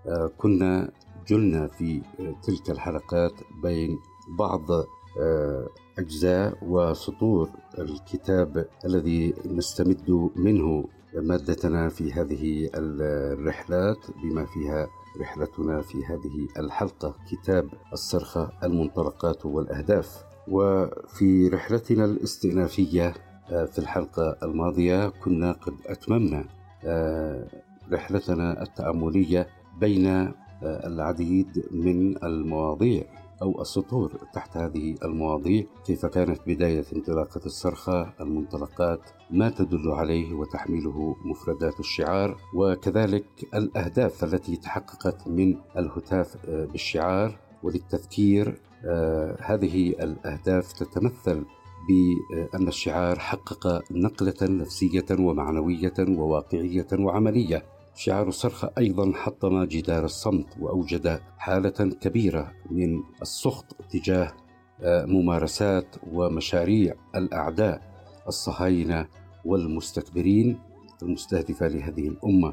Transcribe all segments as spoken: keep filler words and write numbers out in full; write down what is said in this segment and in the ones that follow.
كنا جلنا في تلك الحلقات بين بعض أجزاء وسطور الكتاب الذي نستمد منه مادتنا في هذه الرحلات، بما فيها رحلتنا في هذه الحلقة، كتاب الصرخة: المنطلقات والأهداف. وفي رحلتنا الاستئنافية في الحلقة الماضية كنا قد أتممنا رحلتنا التأملية بين العديد من المواضيع أو السطور تحت هذه المواضيع، كيف كانت بداية انطلاقة الصرخة، المنطلقات، ما تدل عليه وتحمله مفردات الشعار، وكذلك الأهداف التي تحققت من الهتاف بالشعار. وللتذكير، هذه الأهداف تتمثل بأن الشعار حقق نقلة نفسية ومعنوية وواقعية وعملية. شعار الصرخة أيضا حطم جدار الصمت وأوجد حالة كبيرة من السخط تجاه ممارسات ومشاريع الأعداء الصهاينة والمستكبرين المستهدفة لهذه الأمة،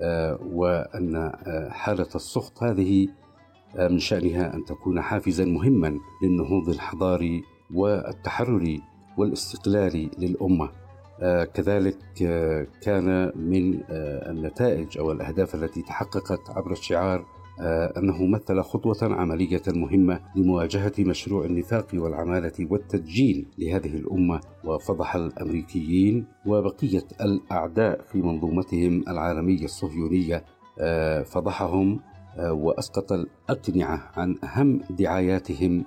وأن حالة السخط هذه من شأنها أن تكون حافزا مهما للنهوض الحضاري والتحرري والاستقلالي للأمة. آه كذلك آه كان من آه النتائج أو الأهداف التي تحققت عبر الشعار آه أنه مثل خطوة عملية مهمة لمواجهة مشروع النفاق والعمالة والتدجين لهذه الأمة، وفضح الأمريكيين وبقية الأعداء في منظومتهم العالمية الصهيونية، آه فضحهم آه وأسقط الأقنعة عن أهم دعاياتهم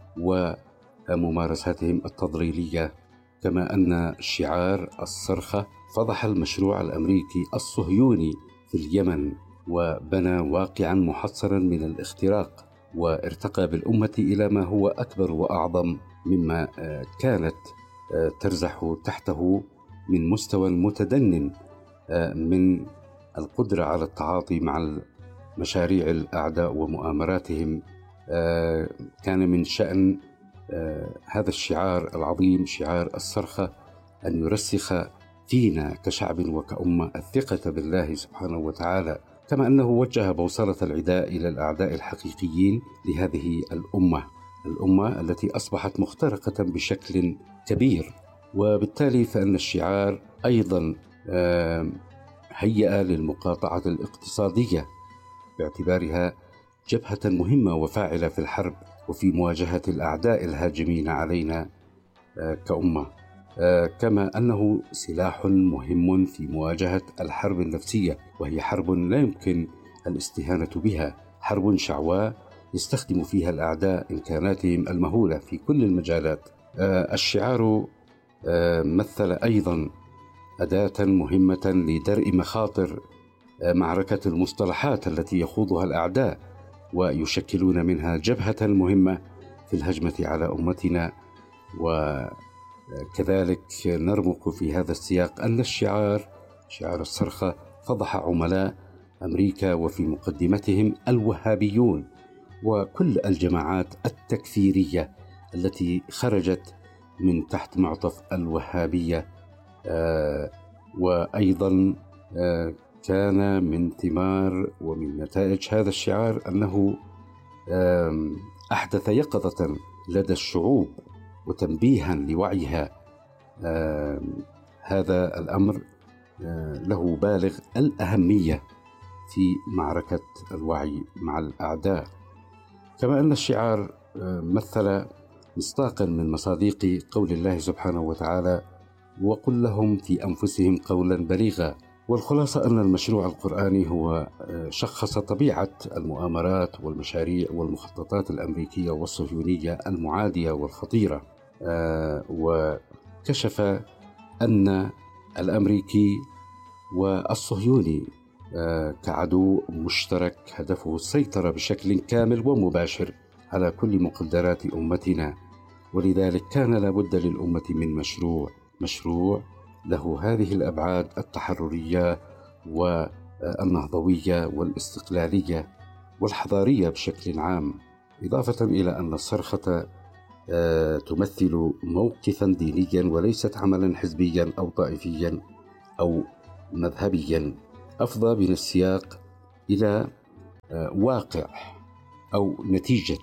وممارساتهم التضليلية. كما أن شعار الصرخة فضح المشروع الأمريكي الصهيوني في اليمن، وبنى واقعا محصرا من الاختراق، وارتقى بالأمة إلى ما هو أكبر وأعظم مما كانت ترزح تحته من مستوى متدنٍ من القدرة على التعاطي مع مشاريع الأعداء ومؤامراتهم. كان من شأن آه هذا الشعار العظيم، شعار الصرخة، أن يرسخ فينا كشعب وكأمة الثقة بالله سبحانه وتعالى، كما أنه وجه بوصلة العداء إلى الأعداء الحقيقيين لهذه الأمة الأمة التي أصبحت مخترقة بشكل كبير. وبالتالي فإن الشعار أيضا آه هيأ للمقاطعة الاقتصادية باعتبارها جبهة مهمة وفاعلة في الحرب وفي مواجهة الأعداء الهاجمين علينا كأمة، كما أنه سلاح مهم في مواجهة الحرب النفسية، وهي حرب لا يمكن الاستهانة بها، حرب شعواء يستخدم فيها الأعداء إمكاناتهم المهولة في كل المجالات. الشعار مثل أيضا أداة مهمة لدرء مخاطر معركة المصطلحات التي يخوضها الأعداء، ويشكلون منها جبهة مهمة في الهجمة على أمتنا. وكذلك نرمق في هذا السياق أن الشعار شعار الصرخة فضح عملاء أمريكا، وفي مقدمتهم الوهابيون وكل الجماعات التكفيرية التي خرجت من تحت معطف الوهابية. آه وأيضا آه كان من ثمار ومن نتائج هذا الشعار أنه أحدث يقظة لدى الشعوب وتنبيها لوعيها. هذا الأمر له بالغ الأهمية في معركة الوعي مع الأعداء. كما أن الشعار مثل مصداقا من مصادق قول الله سبحانه وتعالى: وقل لهم في أنفسهم قولا بليغا. والخلاصة أن المشروع القرآني هو شخص طبيعة المؤامرات والمشاريع والمخططات الأمريكية والصهيونية المعادية والخطيرة، وكشف أن الأمريكي والصهيوني كعدو مشترك هدفه السيطرة بشكل كامل ومباشر على كل مقدرات أمتنا. ولذلك كان لابد للأمة من مشروع مشروع له هذه الأبعاد التحررية والنهضوية والاستقلالية والحضارية بشكل عام، إضافة إلى أن الصرخة تمثل موقفا دينيا وليست عملا حزبيا أو طائفيا أو مذهبيا. أفضى بنا السياق إلى واقع أو نتيجة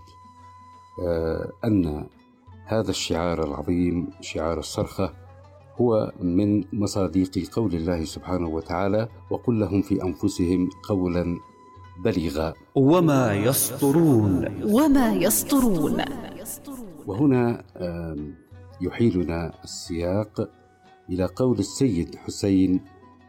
أن هذا الشعار العظيم شعار الصرخة هو من مصادق قول الله سبحانه وتعالى: وقل لهم في أنفسهم قولا بليغا وما يسطرون وما يسطرون. وهنا يحيلنا السياق إلى قول السيد حسين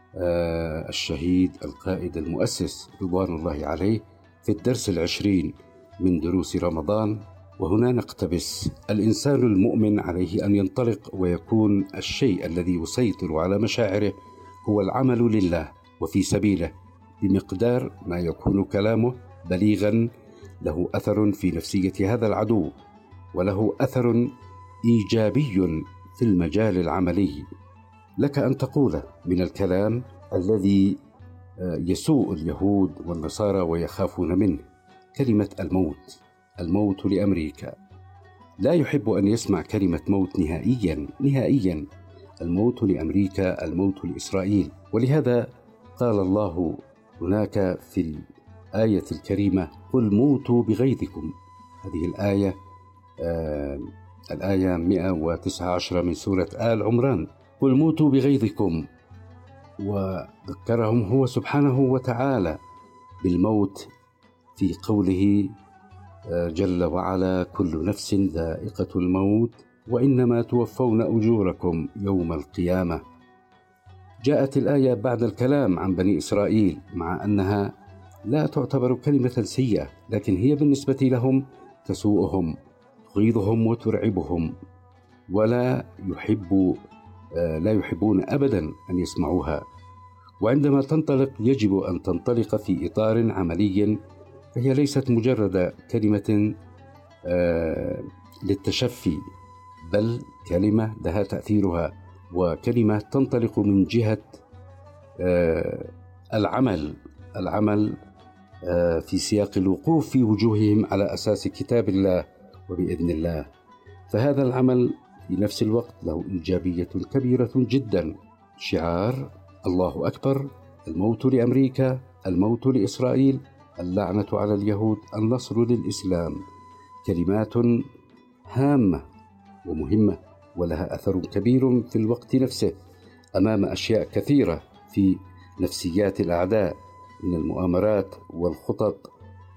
الشهيد القائد المؤسس رضوان الله عليه في الدرس العشرين من دروس رمضان، وهنا نقتبس: الإنسان المؤمن عليه أن ينطلق ويكون الشيء الذي يسيطر على مشاعره هو العمل لله وفي سبيله بمقدار ما يكون كلامه بليغا له أثر في نفسية هذا العدو، وله أثر إيجابي في المجال العملي. لك أن تقول من الكلام الذي يسوء اليهود والنصارى ويخافون منه كلمة الموت. الموت لأمريكا. لا يحب أن يسمع كلمة موت نهائيا نهائيا. الموت لأمريكا، الموت لإسرائيل. ولهذا قال الله هناك في الآية الكريمة: قل موتوا بغيظكم. هذه الآية آه الآية مئة وتسعة عشر من سورة آل عمران. قل موتوا بغيظكم. وذكرهم هو سبحانه وتعالى بالموت في قوله جل وعلا: كل نفس ذائقة الموت وإنما توفون أجوركم يوم القيامة. جاءت الآية بعد الكلام عن بني إسرائيل، مع أنها لا تعتبر كلمة سيئة، لكن هي بالنسبة لهم تسوءهم، تغيظهم وترعبهم، ولا يحب لا يحبون أبدا أن يسمعوها. وعندما تنطلق يجب أن تنطلق في إطار عملي، فهي ليست مجرد كلمة آه للتشفي، بل كلمة لها تأثيرها، وكلمة تنطلق من جهة آه العمل العمل آه في سياق الوقوف في وجوههم على أساس كتاب الله وبإذن الله. فهذا العمل في نفس الوقت له إيجابية كبيرة جدا. شعار الله أكبر، الموت لأمريكا، الموت لإسرائيل، اللعنة على اليهود، النصر للإسلام، كلمات هامة ومهمة ولها أثر كبير في الوقت نفسه أمام أشياء كثيرة في نفسيات الأعداء من المؤامرات والخطط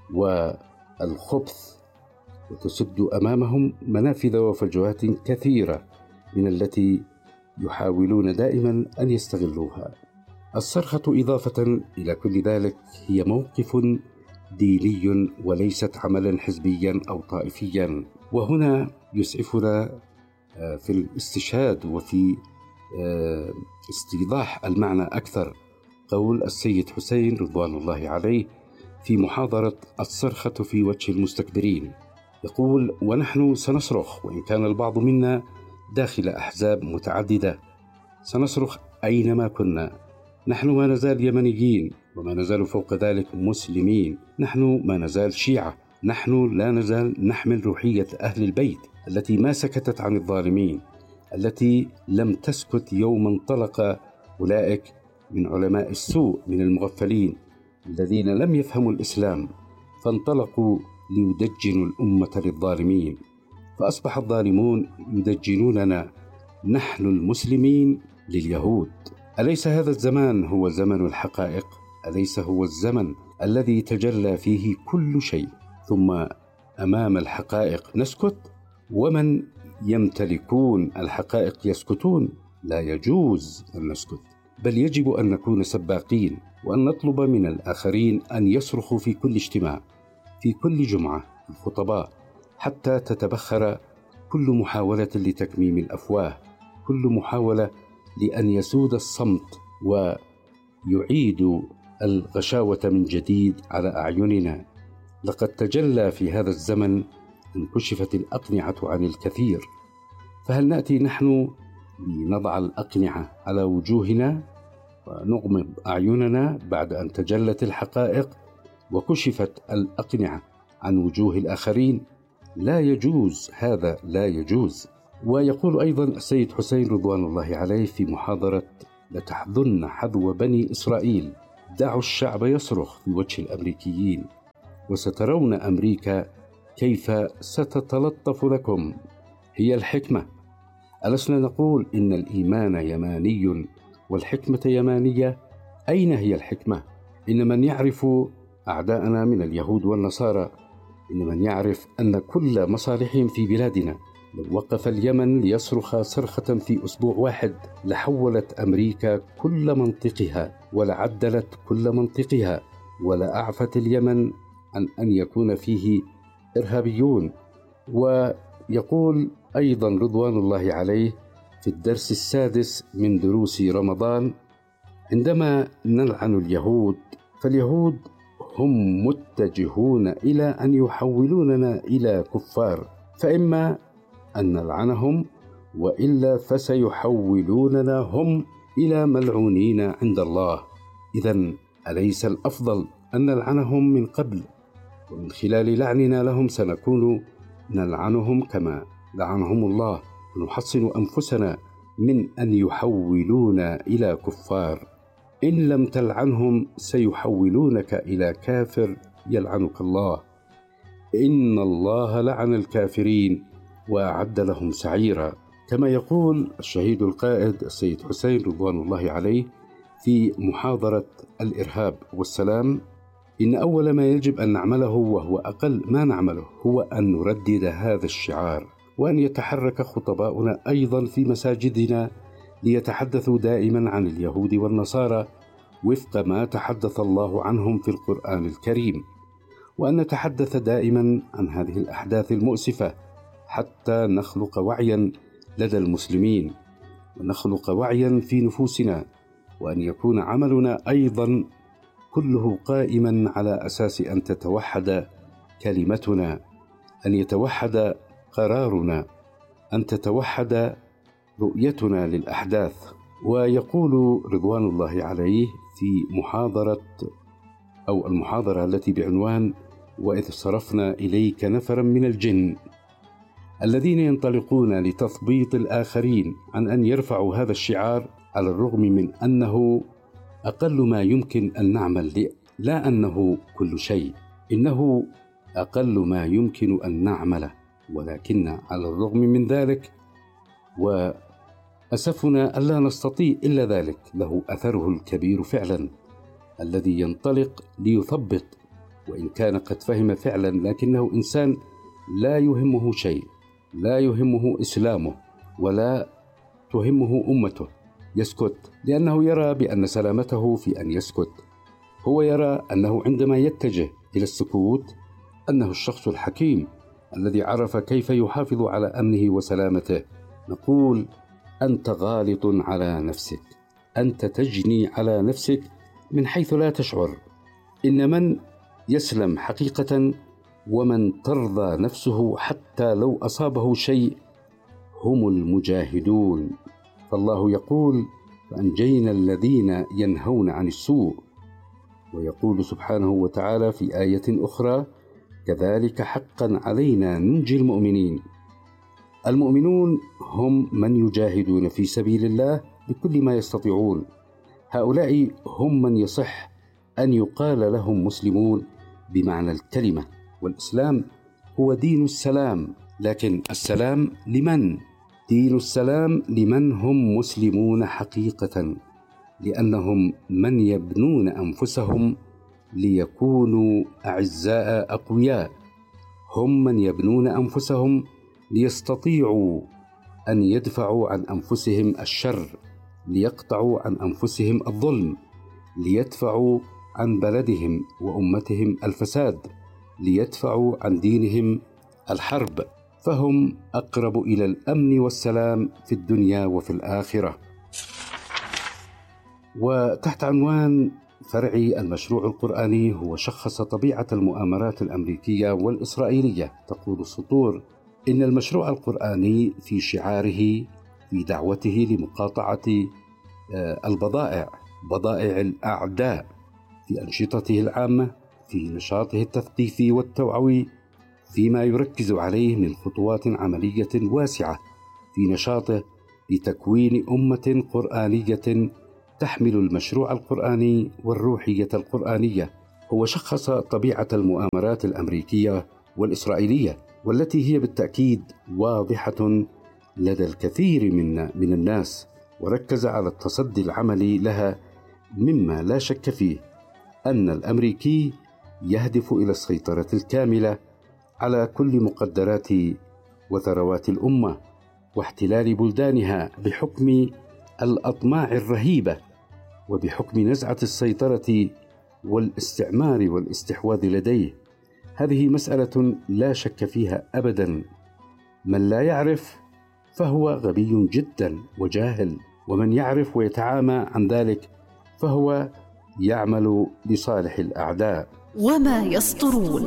والخبث، وتسد أمامهم منافذ وفجوات كثيرة من التي يحاولون دائما أن يستغلوها. الصرخة إضافة إلى كل ذلك هي موقف ديني وليست عملا حزبيا أو طائفيا. وهنا يسعفنا في الاستشهاد وفي استيضاح المعنى أكثر قول السيد حسين رضوان الله عليه في محاضرة الصرخة في وجه المستكبرين. يقول: ونحن سنصرخ وإن كان البعض منا داخل أحزاب متعددة، سنصرخ أينما كنا. نحن ما نزال يمنيين، وما نزال فوق ذلك مسلمين، نحن ما نزال شيعة، نحن لا نزال نحمل روحية أهل البيت التي ما سكتت عن الظالمين، التي لم تسكت يوم انطلق أولئك من علماء السوء من المغفلين الذين لم يفهموا الإسلام، فانطلقوا ليدجنوا الأمة للظالمين، فأصبح الظالمون يدجنوننا نحن المسلمين لليهود. أليس هذا الزمان هو زمن الحقائق؟ أليس هو الزمن الذي تجلى فيه كل شيء، ثم أمام الحقائق نسكت؟ ومن يمتلكون الحقائق يسكتون؟ لا يجوز أن نسكت، بل يجب أن نكون سباقين، وأن نطلب من الآخرين أن يصرخوا في كل اجتماع، في كل جمعة، الخطباء، حتى تتبخر كل محاولة لتكميم الأفواه، كل محاولة لأن يسود الصمت ويعيد الغشاوة من جديد على أعيننا. لقد تجلى في هذا الزمن أن كشفت الأقنعة عن الكثير، فهل نأتي نحن لنضع الأقنعة على وجوهنا ونغمض أعيننا بعد أن تجلت الحقائق وكشفت الأقنعة عن وجوه الآخرين؟ لا يجوز، هذا لا يجوز. ويقول أيضا السيد حسين رضوان الله عليه في محاضرة: لتحذن حذو بني إسرائيل، دعوا الشعب يصرخ في وجه الأمريكيين. وسترون أمريكا كيف ستتلطف لكم. هي الحكمة. ألسنا نقول إن الإيمان يماني والحكمة يمانية؟ أين هي الحكمة؟ إن من يعرف أعداءنا من اليهود والنصارى، إن من يعرف أن كل مصالحهم في بلادنا، لو وقف اليمن ليصرخ صرخة في أسبوع واحد لحولت أمريكا كل منطقها ولعدلت كل منطقها ولأعفت اليمن عن أن يكون فيه إرهابيون. ويقول أيضا رضوان الله عليه في الدرس السادس من دروس رمضان: عندما نلعن اليهود فاليهود هم متجهون إلى أن يحولوننا إلى كفار، فإما أن نلعنهم وإلا فسيحولوننا هم إلى ملعونين عند الله. إذن أليس الأفضل أن نلعنهم من قبل، ومن خلال لعننا لهم سنكون نلعنهم كما لعنهم الله، ونحصن أنفسنا من أن يحولونا إلى كفار. إن لم تلعنهم سيحولونك إلى كافر يلعنك الله. إن الله لعن الكافرين وأعد لهم سعيرا، كما يقول الشهيد القائد السيد حسين رضوان الله عليه في محاضرة الإرهاب والسلام: إن أول ما يجب أن نعمله وهو أقل ما نعمله هو أن نردد هذا الشعار، وأن يتحرك خطباؤنا أيضا في مساجدنا ليتحدثوا دائما عن اليهود والنصارى وفق ما تحدث الله عنهم في القرآن الكريم، وأن نتحدث دائما عن هذه الأحداث المؤسفة حتى نخلق وعيا لدى المسلمين ونخلق وعيا في نفوسنا، وأن يكون عملنا أيضا كله قائما على أساس أن تتوحد كلمتنا، أن يتوحد قرارنا، أن تتوحد رؤيتنا للأحداث. ويقول رضوان الله عليه في محاضرة أو المحاضرة التي بعنوان: وإذ صرفنا إليك نفرا من الجن الذين ينطلقون لتثبيط الآخرين عن أن يرفعوا هذا الشعار، على الرغم من أنه أقل ما يمكن أن نعمل، لا أنه كل شيء، إنه أقل ما يمكن أن نعمله، ولكن على الرغم من ذلك وأسفنا ألا نستطيع إلا ذلك له أثره الكبير فعلا، الذي ينطلق ليثبط، وإن كان قد فهم فعلا لكنه إنسان لا يهمه شيء، لا يهمه إسلامه ولا تهمه أمته، يسكت لأنه يرى بأن سلامته في أن يسكت. هو يرى أنه عندما يتجه إلى السكوت أنه الشخص الحكيم الذي عرف كيف يحافظ على أمنه وسلامته. نقول: أنت غالط على نفسك، أنت تجني على نفسك من حيث لا تشعر. إن من يسلم حقيقة ومن ترضى نفسه حتى لو أصابه شيء هم المجاهدون. فالله يقول: فأنجينا الذين ينهون عن السوء. ويقول سبحانه وتعالى في آية أخرى: كذلك حقا علينا ننجي المؤمنين. المؤمنون هم من يجاهدون في سبيل الله بكل ما يستطيعون. هؤلاء هم من يصح أن يقال لهم مسلمون بمعنى الكلمة، والإسلام هو دين السلام. لكن السلام لمن؟ دين السلام لمن هم مسلمون حقيقة، لأنهم من يبنون أنفسهم ليكونوا أعزاء أقوياء، هم من يبنون أنفسهم ليستطيعوا أن يدفعوا عن أنفسهم الشر، ليقطعوا عن أنفسهم الظلم، ليدفعوا عن بلدهم وأمتهم الفساد، ليدفعوا عن دينهم الحرب، فهم أقرب إلى الأمن والسلام في الدنيا وفي الآخرة. وتحت عنوان فرعي المشروع القرآني هو شخص طبيعة المؤامرات الأمريكية والإسرائيلية. تقول السطور: إن المشروع القرآني في شعاره في دعوته لمقاطعة البضائع، بضائع الأعداء، في أنشطته العامة، في نشاطه التثقيفي والتوعوي، فيما يركز عليه من خطوات عملية واسعة في نشاطه لتكوين أمة قرآنية تحمل المشروع القرآني والروحية القرآنية، هو شخص طبيعة المؤامرات الأمريكية والإسرائيلية، والتي هي بالتأكيد واضحة لدى الكثير من من الناس، وركز على التصدي العملي لها، مما لا شك فيه أن الأمريكي يهدف إلى السيطرة الكاملة على كل مقدرات وثروات الأمة واحتلال بلدانها بحكم الأطماع الرهيبة وبحكم نزعة السيطرة والاستعمار والاستحواذ لديه. هذه مسألة لا شك فيها أبدا. من لا يعرف فهو غبي جدا وجاهل، ومن يعرف ويتعامى عن ذلك فهو يعمل لصالح الأعداء. وما يسطرون.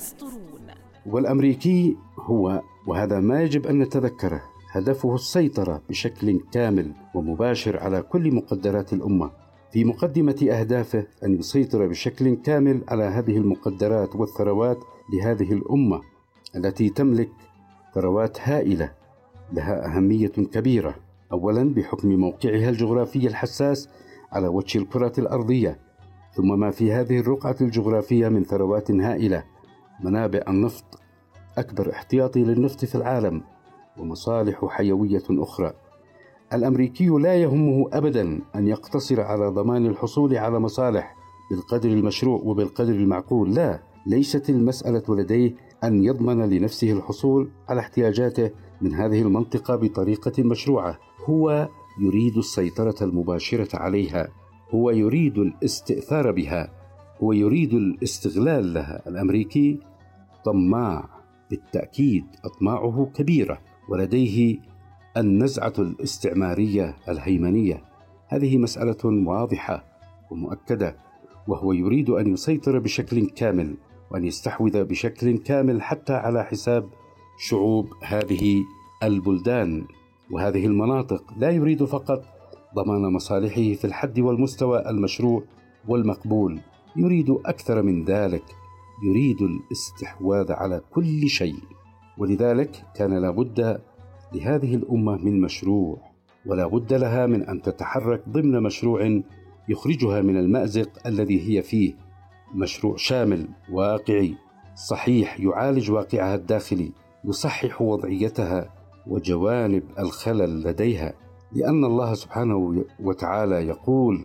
والأمريكي هو، وهذا ما يجب أن نتذكره، هدفه السيطرة بشكل كامل ومباشر على كل مقدرات الأمة. في مقدمة أهدافه أن يسيطر بشكل كامل على هذه المقدرات والثروات لهذه الأمة التي تملك ثروات هائلة لها أهمية كبيرة، أولا بحكم موقعها الجغرافي الحساس على وجه الكرة الأرضية، ثم ما في هذه الرقعة الجغرافية من ثروات هائلة، منابع النفط، أكبر احتياطي للنفط في العالم، ومصالح حيوية أخرى. الأمريكي لا يهمه أبدا أن يقتصر على ضمان الحصول على مصالح بالقدر المشروع وبالقدر المعقول. لا، ليست المسألة لديه أن يضمن لنفسه الحصول على احتياجاته من هذه المنطقة بطريقة مشروعة. هو يريد السيطرة المباشرة عليها، هو يريد الاستئثار بها، هو يريد الاستغلال لها. الأمريكي طماع بالتأكيد، أطماعه كبيرة، ولديه النزعة الاستعمارية الهيمنية. هذه مسألة واضحة ومؤكدة، وهو يريد أن يسيطر بشكل كامل وأن يستحوذ بشكل كامل حتى على حساب شعوب هذه البلدان وهذه المناطق. لا يريد فقط ضمان مصالحه في الحد والمستوى المشروع والمقبول، يريد أكثر من ذلك، يريد الاستحواذ على كل شيء. ولذلك كان لابد لهذه الأمة من مشروع، ولا بد لها من أن تتحرك ضمن مشروع يخرجها من المأزق الذي هي فيه، مشروع شامل واقعي صحيح يعالج واقعها الداخلي، يصحح وضعيتها وجوانب الخلل لديها. لأن الله سبحانه وتعالى يقول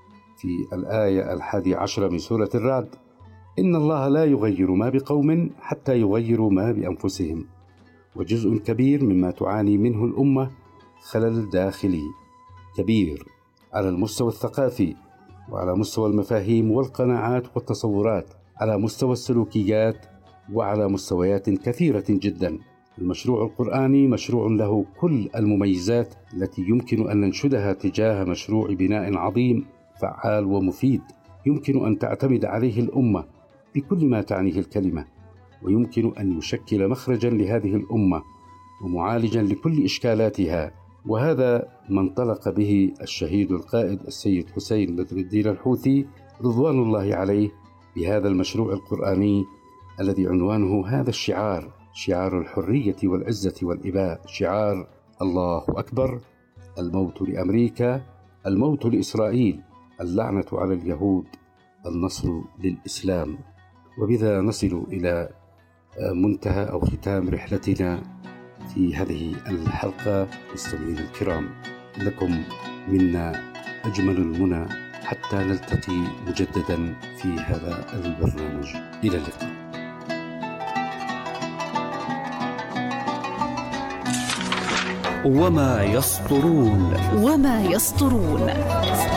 في الآية الحادية عشرة من سورة الرعد: إن الله لا يغير ما بقوم حتى يغيروا ما بأنفسهم. وجزء كبير مما تعاني منه الأمة خلل داخلي كبير على المستوى الثقافي وعلى مستوى المفاهيم والقناعات والتصورات، على مستوى السلوكيات، وعلى مستويات كثيرة جدا. المشروع القرآني مشروع له كل المميزات التي يمكن أن ننشدها تجاه مشروع بناء عظيم فعال ومفيد، يمكن أن تعتمد عليه الأمة بكل ما تعنيه الكلمة، ويمكن أن يشكل مخرجا لهذه الأمة ومعالجا لكل إشكالاتها. وهذا ما انطلق به الشهيد القائد السيد حسين بدر الدين الحوثي رضوان الله عليه بهذا المشروع القرآني الذي عنوانه هذا الشعار، شعار الحرية والعزة والإباء، شعار الله أكبر، الموت لأمريكا، الموت لإسرائيل، اللعنة على اليهود، النصر للإسلام. وبذا نصل إلى منتهى أو ختام رحلتنا في هذه الحلقة. مستمعينا الكرام، لكم منا أجمل المنى حتى نلتقي مجددا في هذا البرنامج. إلى اللقاء. وما يسطرون. وما يسطرون.